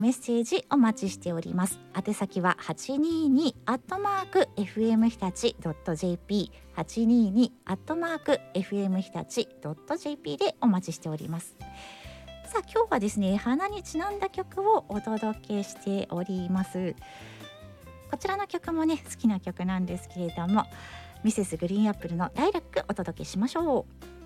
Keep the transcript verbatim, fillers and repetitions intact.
メッセージお待ちしております。宛先は はちにーに アットマーク エフエム 日立 ドット ジェーピー はちにーに アットマーク エフエム 日立 ドット ジェーピー でお待ちしております。さあ今日はですね、花にちなんだ曲をお届けしております。こちらの曲もね好きな曲なんですけれども、ミセスグリーンアップルのライラックお届けしましょう。